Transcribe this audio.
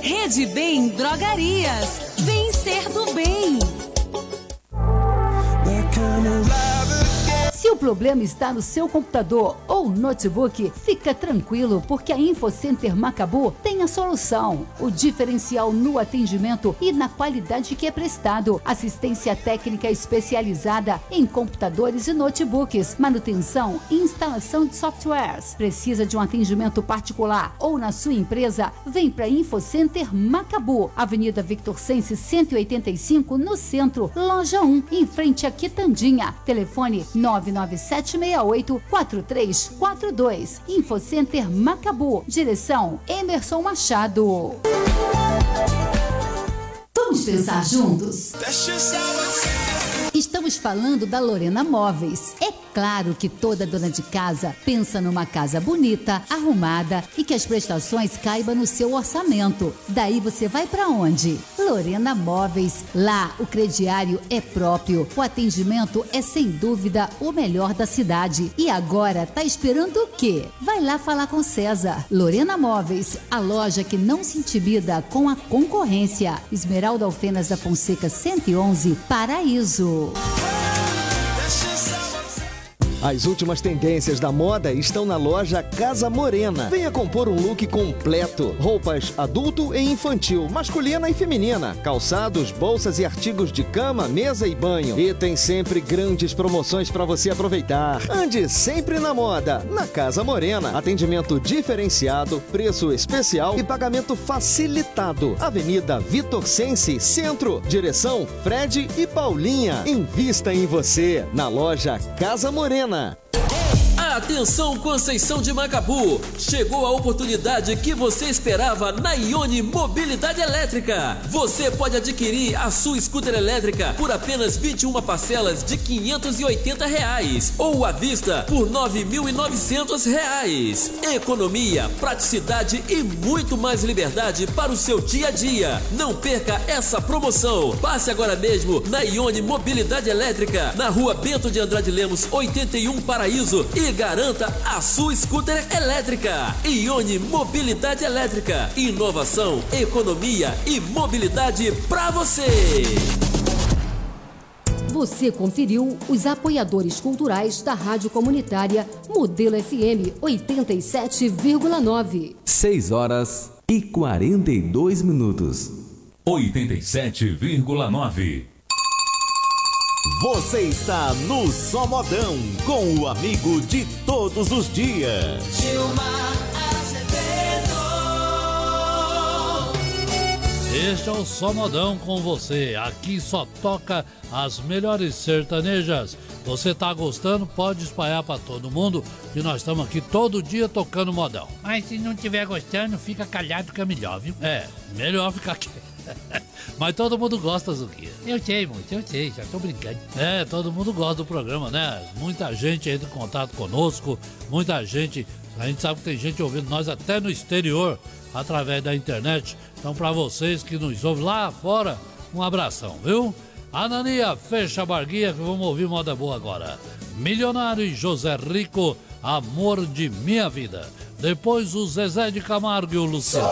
Rede Bem Drogarias. Vencer do bem. Se o problema está no seu computador ou notebook, fica tranquilo, porque a InfoCenter Macabu tem a solução. O diferencial no atendimento e na qualidade que é prestado. Assistência técnica especializada em computadores e notebooks, manutenção e instalação de softwares. Precisa de um atendimento particular ou na sua empresa? Vem para InfoCenter Macabu, Avenida Victor Sense 185, no centro, loja 1, em frente à Quitandinha. Telefone 99768-4342. InfoCenter Macabu. Direção Emerson Machado. Vamos pensar juntos? Estamos falando da Lorena Móveis. É claro que toda dona de casa pensa numa casa bonita, arrumada e que as prestações caibam no seu orçamento. Daí você vai para onde? Lorena Móveis. Lá o crediário é próprio. O atendimento é sem dúvida o melhor da cidade. E agora tá esperando o quê? Vai lá falar com César. Lorena Móveis, a loja que não se intimida com a concorrência. Esmeralda Alfenas da Fonseca 111, Paraíso. As últimas tendências da moda estão na loja Casa Morena. Venha compor um look completo. Roupas adulto e infantil, masculina e feminina. Calçados, bolsas e artigos de cama, mesa e banho. E tem sempre grandes promoções para você aproveitar. Ande sempre na moda, na Casa Morena. Atendimento diferenciado, preço especial e pagamento facilitado. Avenida Vitor Sense, Centro. Direção Fred e Paulinha. Invista em você, na loja Casa Morena. Atenção, Conceição de Macabu! Chegou a oportunidade que você esperava na Ione Mobilidade Elétrica. Você pode adquirir a sua scooter elétrica por apenas 21 parcelas de R$580 ou à vista por R$9.900. Economia, praticidade e muito mais liberdade para o seu dia a dia. Não perca essa promoção. Passe agora mesmo na Ione Mobilidade Elétrica, na Rua Bento de Andrade Lemos, 81, Paraíso, e garanta a sua scooter elétrica. Ione Mobilidade Elétrica. Inovação, economia e mobilidade para você. Você conferiu os apoiadores culturais da Rádio Comunitária Modelo FM 87,9. 6h42. 87,9. Você está no Só Modão, com o amigo de todos os dias, Gilmar Azevedo. Este é o Só Modão com você. Aqui só toca as melhores sertanejas. Você tá gostando? Pode espalhar pra todo mundo, que nós estamos aqui todo dia tocando modão. Mas se não tiver gostando, fica calhado que é melhor, viu? É, melhor ficar quieto. Mas todo mundo gosta, Zuquinha. Eu sei, moço, eu sei, já tô brincando. É, todo mundo gosta do programa, né? Muita gente entra em contato conosco, muita gente, a gente sabe que tem gente ouvindo nós até no exterior, através da internet. Então, pra vocês que nos ouvem lá fora, um abração, viu? Anania, fecha a barguinha que vamos ouvir moda boa agora. Milionário e José Rico, Amor de Minha Vida. Depois o Zezé de Camargo e o Luciano.